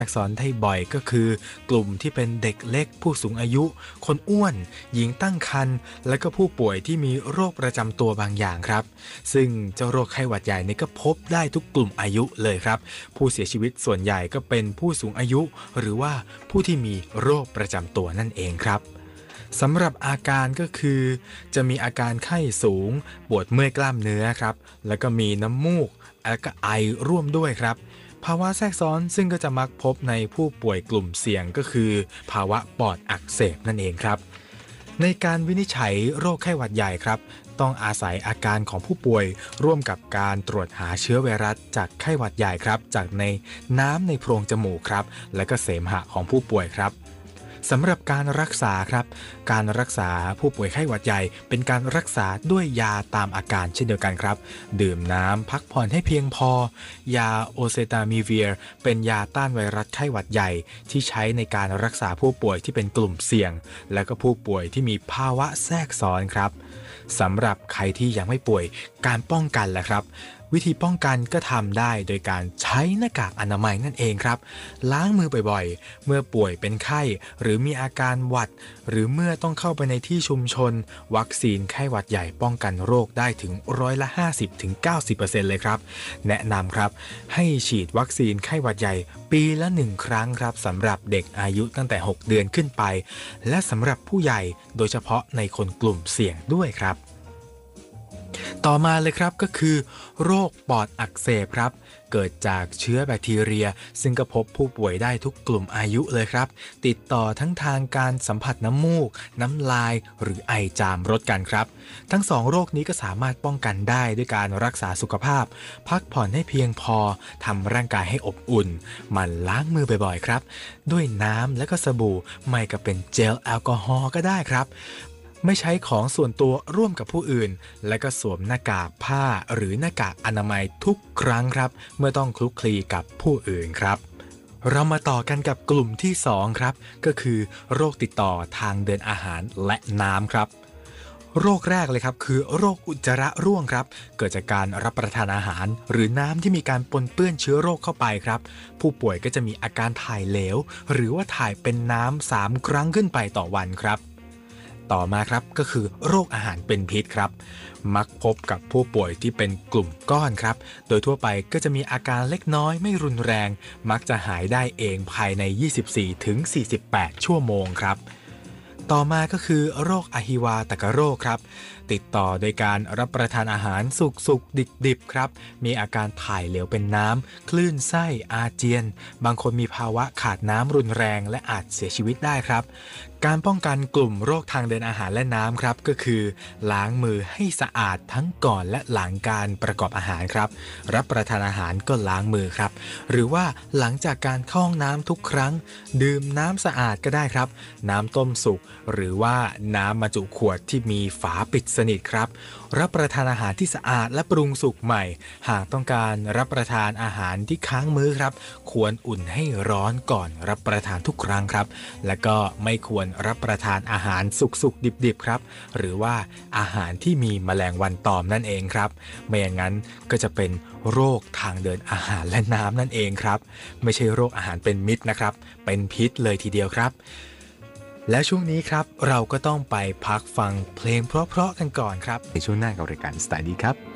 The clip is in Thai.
แทรกซ้อนได้บ่อยก็คือกลุ่มที่เป็นเด็กเล็กผู้สูงอายุคนอ้วนหญิงตั้งครรภ์และก็ผู้ป่วยที่มีโรคประจำตัวบางอย่างครับซึ่งเจ้าโรคไข้หวัดใหญ่นี่ก็พบได้ทุกกลุ่มอายุเลยครับผู้เสียชีวิตส่วนใหญ่ก็เป็นผู้สูงอายุหรือว่าผู้ที่มีโรคประจำตัวนั่นเองครับสำหรับอาการก็คือจะมีอาการไข้สูงปวดเมื่อยกล้ามเนื้อครับแล้วก็มีน้ำมูกและก็ไอร่วมด้วยครับภาวะแทรกซ้อนซึ่งก็จะมักพบในผู้ป่วยกลุ่มเสี่ยงก็คือภาวะปอดอักเสบนั่นเองครับในการวินิจฉัยโรคไข้หวัดใหญ่ครับต้องอาศัยอาการของผู้ป่วยร่วมกับการตรวจหาเชื้อไวรัสจากไข้หวัดใหญ่ครับจากในน้ำในโพรงจมูกครับและก็เสมหะของผู้ป่วยครับสำหรับการรักษาครับการรักษาผู้ป่วยไข้หวัดใหญ่เป็นการรักษาด้วยยาตามอาการเช่นเดียวกันครับดื่มน้ำพักผ่อนให้เพียงพอยาโอเซตามีเวียร์เป็นยาต้านไวรัสไข้หวัดใหญ่ที่ใช้ในการรักษาผู้ป่วยที่เป็นกลุ่มเสี่ยงและก็ผู้ป่วยที่มีภาวะแทรกซ้อนครับสำหรับใครที่ยังไม่ป่วยการป้องกันแหละครับวิธีป้องกันก็ทำได้โดยการใช้หน้ากากอนามัยนั่นเองครับล้างมือบ่อยๆเมื่อป่วยเป็นไข้หรือมีอาการหวัดหรือเมื่อต้องเข้าไปในที่ชุมชนวัคซีนไข้หวัดใหญ่ป้องกันโรคได้ถึง50-90%เลยครับแนะนำครับให้ฉีดวัคซีนไข้หวัดใหญ่ปีละ1ครั้งครับสำหรับเด็กอายุตั้งแต่6เดือนขึ้นไปและสำหรับผู้ใหญ่โดยเฉพาะในคนกลุ่มเสี่ยงด้วยครับต่อมาเลยครับก็คือโรคปอดอักเสบครับเกิดจากเชื้อแบคทีเรียซึ่งก็พบผู้ป่วยได้ทุกกลุ่มอายุเลยครับติดต่อทั้งทางการสัมผัสน้ำมูกน้ำลายหรือไอจามรดกันครับทั้ง2โรคนี้ก็สามารถป้องกันได้ด้วยการรักษาสุขภาพพักผ่อนให้เพียงพอทำร่างกายให้อบอุ่นหมั่นล้างมือบ่อยๆครับด้วยน้ำและก็สบู่ไม่ก็เป็นเจลแอลกอฮอล์ก็ได้ครับไม่ใช้ของส่วนตัวร่วมกับผู้อื่นและก็สวมหน้ากากผ้าหรือหน้ากากอนามัยทุกครั้งครับเมื่อต้องคลุกคลีกับผู้อื่นครับเรามาต่อกันกับกลุ่มที่2ครับก็คือโรคติดต่อทางเดินอาหารและน้ำครับโรคแรกเลยครับคือโรคอุจจาระร่วงครับเกิดจากการรับประทานอาหารหรือน้ำที่มีการปนเปื้อนเชื้อโรคเข้าไปครับผู้ป่วยก็จะมีอาการถ่ายเหลวหรือว่าถ่ายเป็นน้ำ3ครั้งขึ้นไปต่อวันครับต่อมาครับก็คือโรคอาหารเป็นพิษครับมักพบกับผู้ป่วยที่เป็นกลุ่มก้อนครับโดยทั่วไปก็จะมีอาการเล็กน้อยไม่รุนแรงมักจะหายได้เองภายใน 24-48 ชั่วโมงครับต่อมาก็คือโรคอหิวาตกโรคครับติดต่อโดยการรับประทานอาหารสุกๆดิบๆครับมีอาการถ่ายเหลวเป็นน้ำคลื่นไส้อาเจียนบางคนมีภาวะขาดน้ำรุนแรงและอาจเสียชีวิตได้ครับการป้องกันกลุ่มโรคทางเดินอาหารและน้ำครับก็คือล้างมือให้สะอาดทั้งก่อนและหลังการประกอบอาหารครับรับประทานอาหารก็ล้างมือครับหรือว่าหลังจากการเข้าห้องน้ำทุกครั้งดื่มน้ำสะอาดก็ได้ครับน้ำต้มสุกหรือว่าน้ำบรรจุขวดที่มีฝาปิดสนิทครับรับประทานอาหารที่สะอาดและปรุงสุกใหม่หากต้องการรับประทานอาหารที่ค้างมื้อครับควรอุ่นให้ร้อนก่อนรับประทานทุกครั้งครับและก็ไม่ควรรับประทานอาหารสุกๆดิบๆครับหรือว่าอาหารที่มีแมลงวันตอมนั่นเองครับไม่อย่างนั้นก็จะเป็นโรคทางเดินอาหารและน้ำนั่นเองครับไม่ใช่โรคอาหารเป็นมิตรนะครับเป็นพิษเลยทีเดียวครับและช่วงนี้ครับเราก็ต้องไปพักฟังเพลงเพราะๆกันก่อนครับในช่วงหน้ากับรายการสไตล์ดีครับ